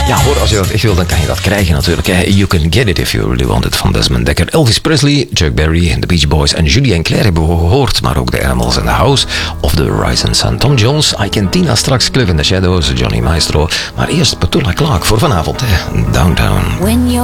Ja hoor, als je dat echt wil, dan kan je dat krijgen natuurlijk. You Can Get It If You Really Want It van Desmond Dekker. Elvis Presley, Chuck Berry, The Beach Boys en Julie en Claire hebben we gehoord. Maar ook The Animals in the House of The Rising Sun. Tom Jones, I Can Tina straks, Cliff in the Shadows, Johnny Maestro. Maar eerst Petula Clark voor vanavond, Downtown. When you're